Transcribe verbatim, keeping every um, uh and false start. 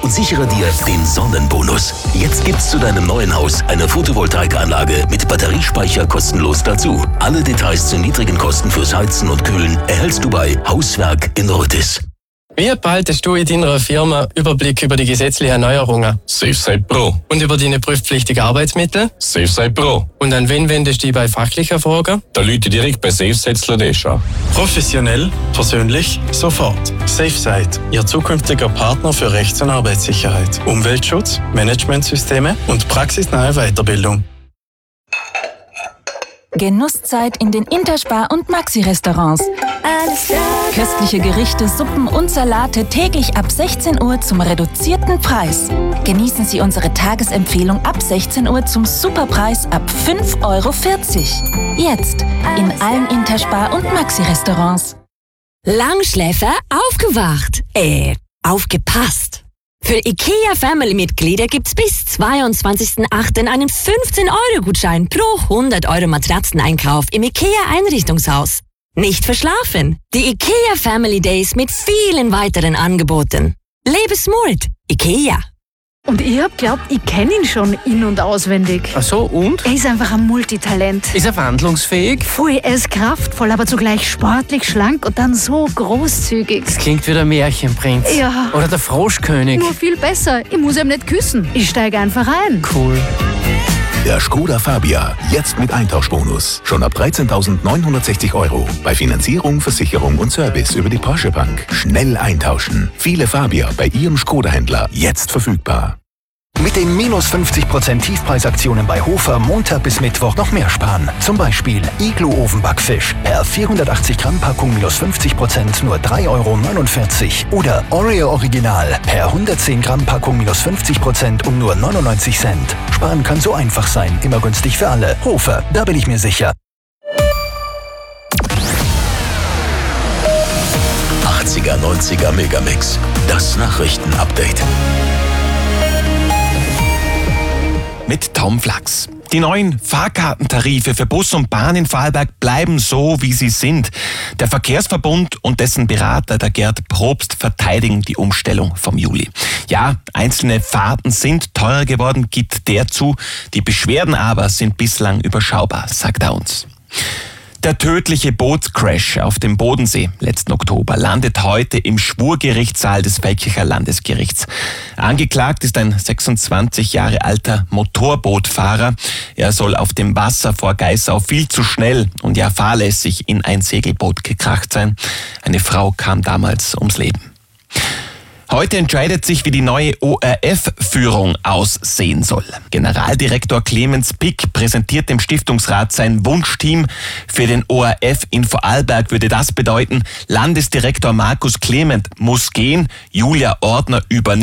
und sichere dir den Sonnenbonus. Jetzt gibt's zu deinem neuen Haus eine Photovoltaikanlage mit Batteriespeicher kostenlos dazu. Alle Details zu niedrigen Kosten fürs Heizen und Kühlen erhältst du bei Hauswerk in Rötis. Wie behaltest du in deiner Firma Überblick über die gesetzlichen Neuerungen? SafeSite Pro. Und über deine prüfpflichtigen Arbeitsmittel? SafeSite Pro. Und an wen wendest du dich bei fachlichen Fragen? Da Leute direkt bei SafeSite Sladesh an. Professionell, persönlich, sofort. SafeSite, Ihr zukünftiger Partner für Rechts- und Arbeitssicherheit, Umweltschutz, Managementsysteme und praxisnahe Weiterbildung. Genusszeit in den Interspar- und Maxi-Restaurants. Köstliche Gerichte, Suppen und Salate täglich ab sechzehn Uhr zum reduzierten Preis. Genießen Sie unsere Tagesempfehlung ab sechzehn Uhr zum Superpreis ab fünf Euro vierzig. Jetzt in allen Interspar- und Maxi-Restaurants. Langschläfer aufgewacht. Äh, aufgepasst. Für IKEA Family-Mitglieder gibt's bis zweiundzwanzigsten achten einen fünfzehn Euro Gutschein pro hundert Euro Matratzeneinkauf im IKEA Einrichtungshaus. Nicht verschlafen. Die IKEA Family Days mit vielen weiteren Angeboten. Lebe smart. IKEA. Und ich hab glaubt, ich kenne ihn schon in- und auswendig. Ach so, und? Er ist einfach ein Multitalent. Ist er wandlungsfähig? Voll, er ist kraftvoll, aber zugleich sportlich, schlank und dann so großzügig. Das klingt wie der Märchenprinz. Ja. Oder der Froschkönig. Nur viel besser. Ich muss ihm nicht küssen. Ich steige einfach ein. Cool. Der Skoda Fabia, jetzt mit Eintauschbonus. Schon ab dreizehntausendneunhundertsechzig Euro. Bei Finanzierung, Versicherung und Service über die Porsche Bank. Schnell eintauschen. Viele Fabia bei Ihrem Skoda-Händler jetzt verfügbar. Mit den minus fünfzig Prozent Tiefpreisaktionen bei Hofer Montag bis Mittwoch noch mehr sparen. Zum Beispiel Iglo-Ofenbackfisch per vierhundertachtzig Gramm Packung minus fünfzig Prozent nur drei Euro neunundvierzig. Oder Oreo Original per hundertzehn Gramm Packung minus fünfzig Prozent um nur neunundneunzig Cent. Sparen kann so einfach sein, immer günstig für alle. Hofer, da bin ich mir sicher. achtziger, neunziger Megamix. Das Nachrichtenupdate. Mit Tom Flachs. Die neuen Fahrkartentarife für Bus und Bahn in Vorarlberg bleiben so, wie sie sind. Der Verkehrsverbund und dessen Berater, der Gerd Probst, verteidigen die Umstellung vom Juli. Ja, einzelne Fahrten sind teurer geworden, gibt der zu. Die Beschwerden aber sind bislang überschaubar, sagt er uns. Der tödliche Bootscrash auf dem Bodensee letzten Oktober landet heute im Schwurgerichtssaal des Feldkircher Landesgerichts. Angeklagt ist ein sechsundzwanzig Jahre alter Motorbootfahrer. Er soll auf dem Wasser vor Geissau viel zu schnell und ja fahrlässig in ein Segelboot gekracht sein. Eine Frau kam damals ums Leben. Heute entscheidet sich, wie die neue O R F-Führung aussehen soll. Generaldirektor Clemens Pick präsentiert dem Stiftungsrat sein Wunschteam. Für den O R F in Vorarlberg würde das bedeuten, Landesdirektor Markus Clement muss gehen, Julia Ordner übernimmt.